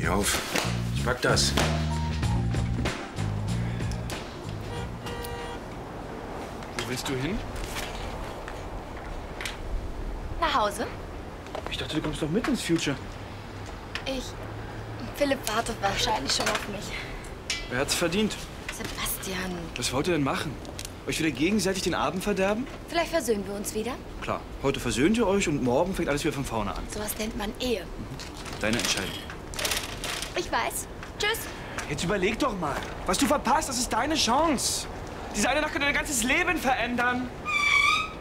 Steh auf. Ich pack das. Wo willst du hin? Nach Hause? Ich dachte, du kommst doch mit ins Future. Philipp wartet wahrscheinlich schon auf mich. Wer hat's verdient? Sebastian, Was wollt ihr denn machen? Euch wieder gegenseitig den Abend verderben? vielleicht versöhnen wir uns wieder? Klar. Heute versöhnt ihr euch und morgen fängt alles wieder von vorne an. Sowas nennt man Ehe. Deine Entscheidung. Ich weiß. Tschüss. Jetzt überleg doch mal. Was du verpasst, das ist deine Chance. Diese eine Nacht könnte dein ganzes Leben verändern.